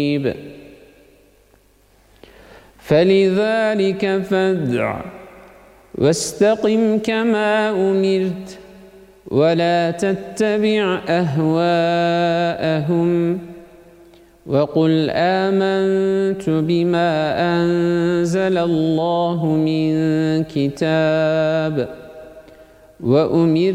فلذلك فادع واستقم كما أمرت ولا تتبع أهواءهم وقل آمنت بما أنزل الله من كتاب وأمرت